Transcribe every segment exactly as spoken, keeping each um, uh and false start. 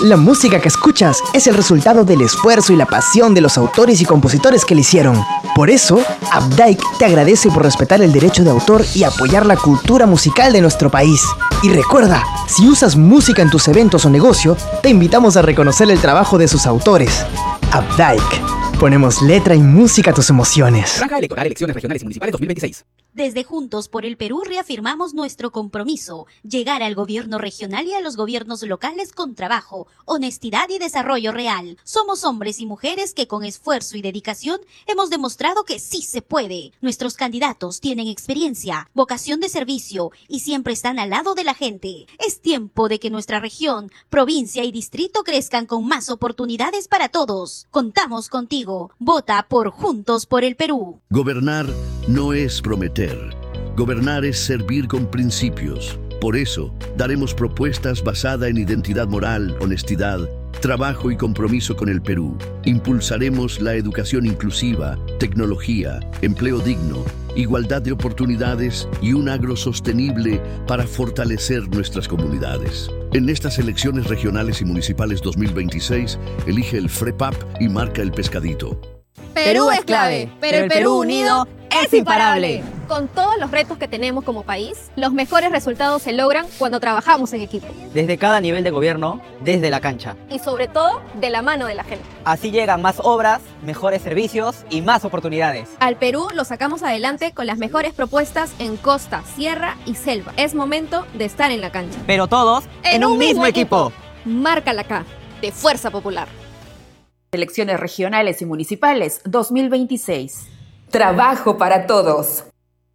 La música que escuchas es el resultado del esfuerzo y la pasión de los autores y compositores que la hicieron. Por eso, Updike te agradece por respetar el derecho de autor y apoyar la cultura musical de nuestro país. Y recuerda, si usas música en tus eventos o negocio, te invitamos a reconocer el trabajo de sus autores. Updike. Ponemos letra y música a tus emociones. Franja electoral, elecciones regionales y municipales dos mil veintiséis. Desde Juntos por el Perú reafirmamos nuestro compromiso, llegar al gobierno regional y a los gobiernos locales con trabajo, honestidad y desarrollo real. Somos hombres y mujeres que con esfuerzo y dedicación hemos demostrado que sí se puede. Nuestros candidatos tienen experiencia, vocación de servicio y siempre están al lado de la gente. Es tiempo de que nuestra región, provincia y distrito crezcan con más oportunidades para todos. Contamos contigo. Vota por Juntos por el Perú. Gobernar no es prometer. Gobernar es servir con principios. Por eso, daremos propuestas basadas en identidad moral, honestidad, trabajo y compromiso con el Perú. Impulsaremos la educación inclusiva, tecnología, empleo digno, igualdad de oportunidades y un agro sostenible para fortalecer nuestras comunidades. En estas elecciones regionales y municipales dos mil veintiséis, elige el FREPAP y marca el pescadito. Perú es clave, pero el Perú unido es imparable. Con todos los retos que tenemos como país, los mejores resultados se logran cuando trabajamos en equipo. Desde cada nivel de gobierno, desde la cancha. Y sobre todo, de la mano de la gente. Así llegan más obras, mejores servicios y más oportunidades. Al Perú lo sacamos adelante con las mejores propuestas en costa, sierra y selva. Es momento de estar en la cancha. Pero todos en, en un, un mismo, mismo equipo. equipo. Marca la K, de Fuerza Popular. Elecciones regionales y municipales dos mil veintiséis. Trabajo para todos.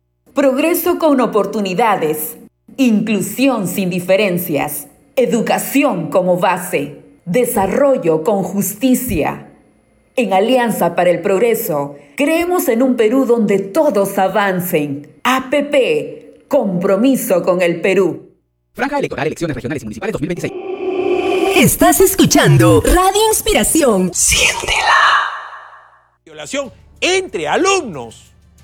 Progreso con oportunidades. Inclusión sin diferencias. Educación como base. Desarrollo con justicia. En Alianza para el Progreso, creemos en un Perú donde todos avancen. A P P. Compromiso con el Perú. Franja electoral, elecciones regionales y municipales dos mil veintiséis. Estás escuchando Radio Inspiración. Siéntela. Violación entre alumnos.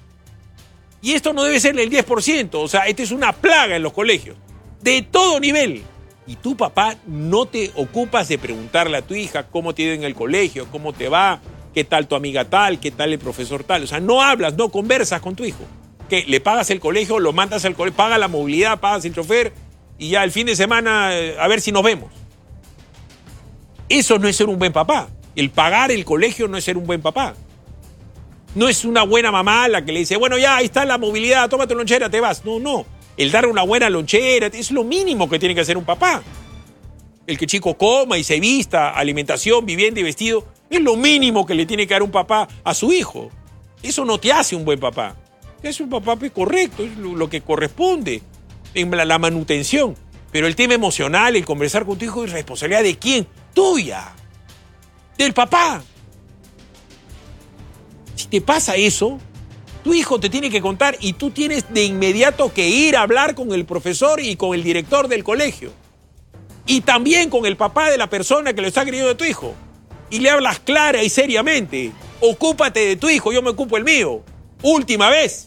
Y esto no debe ser el diez por ciento. O sea, esto es una plaga en los colegios. De todo nivel. Y tú, papá, no te ocupas de preguntarle a tu hija cómo te ha ido en el colegio, cómo te va, qué tal tu amiga tal, qué tal el profesor tal. O sea, no hablas, no conversas con tu hijo. ¿Qué? Le pagas el colegio, lo mandas al colegio, pagas la movilidad, pagas el chofer y ya el fin de semana a ver si nos vemos. Eso no es ser un buen papá. El pagar el colegio no es ser un buen papá. No es una buena mamá la que le dice, bueno, ya, ahí está la movilidad, toma tu lonchera, te vas. No, no. El dar una buena lonchera es lo mínimo que tiene que hacer un papá. El que el chico coma y se vista, alimentación, vivienda y vestido, es lo mínimo que le tiene que dar un papá a su hijo. Eso no te hace un buen papá. Te hace un papá correcto, es lo que corresponde en la manutención. Pero el tema emocional, el conversar con tu hijo, es responsabilidad de quién. Tuya, del papá. Si te pasa eso, tu hijo te tiene que contar y tú tienes de inmediato que ir a hablar con el profesor y con el director del colegio. Y también con el papá de la persona que lo está criando de tu hijo. Y le hablas clara y seriamente. Ocúpate de tu hijo, yo me ocupo el mío. Última vez.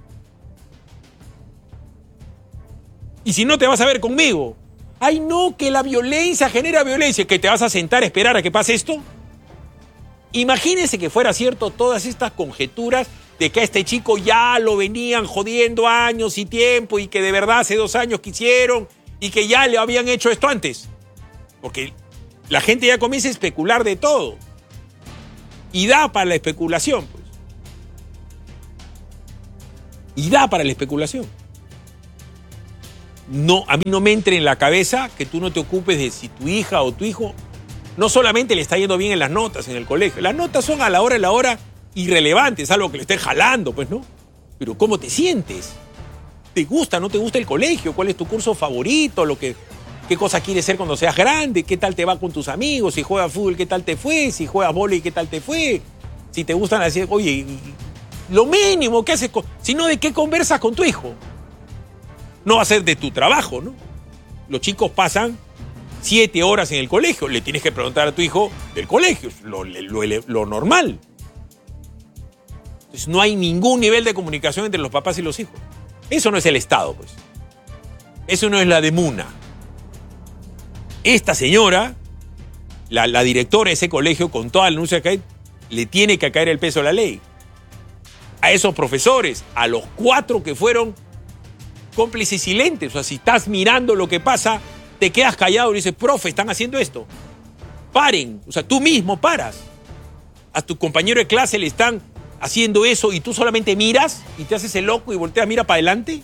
Y si no, te vas a ver conmigo. Ay, no, que la violencia genera violencia. ¿Que te vas a sentar a esperar a que pase esto? Imagínense que fuera cierto todas estas conjeturas de que a este chico ya lo venían jodiendo años y tiempo y que de verdad hace dos años quisieron y que ya le habían hecho esto antes. Porque la gente ya comienza a especular de todo. Y da para la especulación, pues. Y da para la especulación. No, a mí no me entre en la cabeza que tú no te ocupes de si tu hija o tu hijo no solamente le está yendo bien en las notas en el colegio. Las notas son a la hora y la hora irrelevantes, algo que le estén jalando, pues, ¿no? Pero ¿cómo te sientes? ¿Te gusta, no te gusta el colegio? ¿Cuál es tu curso favorito? Lo que, ¿Qué cosa quieres ser cuando seas grande? ¿Qué tal te va con tus amigos? Si juegas fútbol, ¿qué tal te fue? Si juegas vóley, ¿qué tal te fue? Si te gustan así, oye, lo mínimo que haces, sino de qué conversas con tu hijo. No va a ser de tu trabajo, ¿no? Los chicos pasan siete horas en el colegio. Le tienes que preguntar a tu hijo del colegio, lo, lo, lo normal. Entonces no hay ningún nivel de comunicación entre los papás y los hijos. Eso no es el Estado, pues. Eso no es la de Muna. Esta señora la, la directora de ese colegio, con toda la denuncia que hay, le tiene que caer el peso de la ley. A esos profesores, a los cuatro que fueron cómplices silentes. O sea, si estás mirando lo que pasa, te quedas callado y dices, profe, están haciendo esto. Paren. O sea, tú mismo paras. A tu compañero de clase le están haciendo eso y tú solamente miras y te haces el loco y volteas, mira para adelante.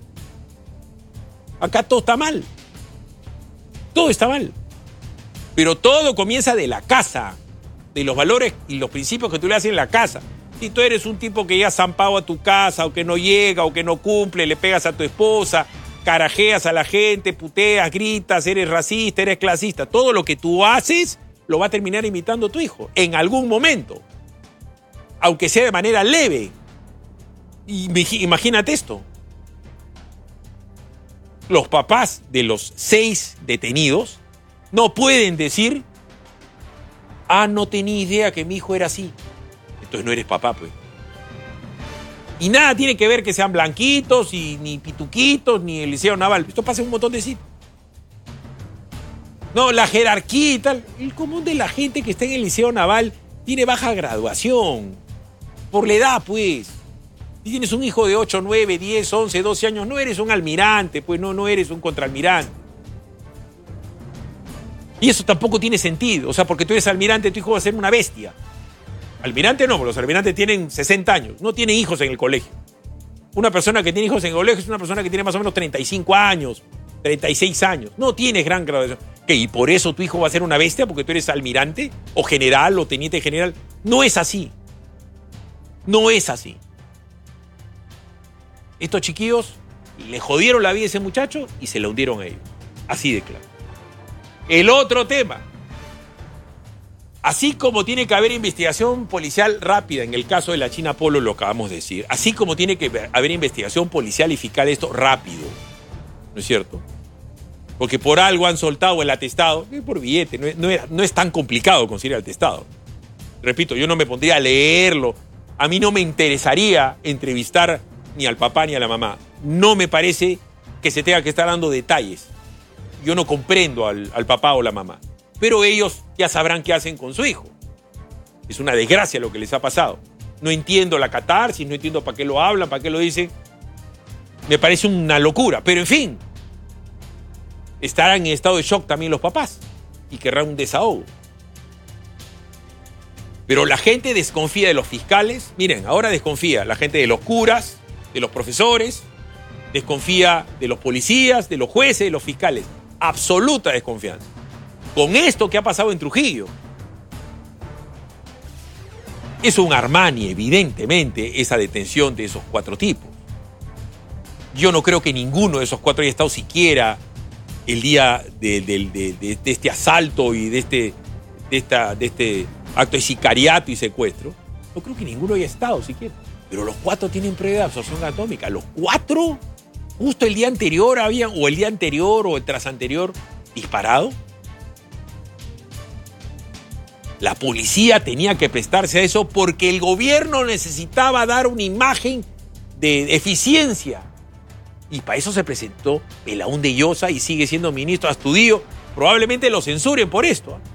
Acá todo está mal. Todo está mal. Pero todo comienza de la casa, de los valores y los principios que tú le haces en la casa. Si tú eres un tipo que ya zampado a tu casa, o que no llega, o que no cumple, le pegas a tu esposa, carajeas a la gente, puteas, gritas, eres racista, eres clasista, todo lo que tú haces lo va a terminar imitando tu hijo, en algún momento. Aunque sea de manera leve. Imagínate esto. Los papás de los seis detenidos no pueden decir, ah, no tenía idea que mi hijo era así. Entonces no eres papá, pues. Y nada tiene que ver que sean blanquitos, y ni pituquitos, ni el Liceo Naval. Esto pasa en un montón de sitios. No, la jerarquía y tal. El común de la gente que está en el Liceo Naval tiene baja graduación. Por la edad, pues. Si tienes un hijo de ocho, nueve, diez, once, doce años, no eres un almirante, pues no, no eres un contraalmirante. Y eso tampoco tiene sentido. O sea, porque tú eres almirante, tu hijo va a ser una bestia. Almirante no, porque los almirantes tienen sesenta años, no tienen hijos en el colegio. Una persona que tiene hijos en el colegio es una persona que tiene más o menos treinta y cinco años, treinta y seis años. No tienes gran graduación. ¿Qué? ¿Y por eso tu hijo va a ser una bestia porque tú eres almirante o general o teniente general? No es así. No es así. Estos chiquillos le jodieron la vida a ese muchacho y se la hundieron a ellos. Así de claro. El otro tema. Así como tiene que haber investigación policial rápida en el caso de la China Polo, lo acabamos de decir, así como tiene que haber investigación policial y fiscal esto rápido, ¿no es cierto? Porque por algo han soltado el atestado, por billete, no es, no es, no es tan complicado conseguir el atestado. Repito, yo no me pondría a leerlo, a mí no me interesaría entrevistar ni al papá ni a la mamá. No me parece que se tenga que estar dando detalles. Yo no comprendo al, al papá o la mamá. Pero ellos ya sabrán qué hacen con su hijo. Es una desgracia lo que les ha pasado. No entiendo la catarsis, no entiendo para qué lo hablan, para qué lo dicen. Me parece una locura. Pero en fin, estarán en estado de shock también los papás y querrán un desahogo. Pero la gente desconfía de los fiscales. Miren, ahora desconfía la gente de los curas, de los profesores, desconfía de los policías, de los jueces, de los fiscales. Absoluta desconfianza. Con esto que ha pasado en Trujillo. Es un Armani, evidentemente, esa detención de esos cuatro tipos. Yo no creo que ninguno de esos cuatro haya estado siquiera el día de, de, de, de, de este asalto y de este, de, esta, de este acto de sicariato y secuestro. No creo que ninguno haya estado siquiera. Pero los cuatro tienen prueba de absorción atómica. Los cuatro, justo el día anterior habían, o el día anterior o el tras anterior, disparado. La policía tenía que prestarse a eso porque el gobierno necesitaba dar una imagen de eficiencia. Y para eso se presentó Belaúnde de Llosa y sigue siendo ministro Astudillo. Probablemente lo censuren por esto. ¿eh?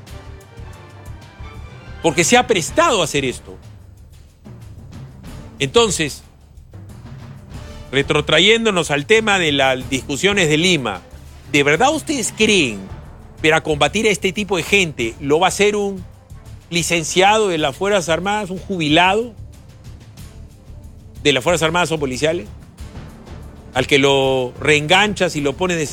Porque se ha prestado a hacer esto. Entonces, retrotrayéndonos al tema de las discusiones de Lima, ¿de verdad ustedes creen que para combatir a este tipo de gente lo va a hacer un licenciado de las Fuerzas Armadas, un jubilado de las Fuerzas Armadas o policiales? Al que lo reenganchas y lo pones de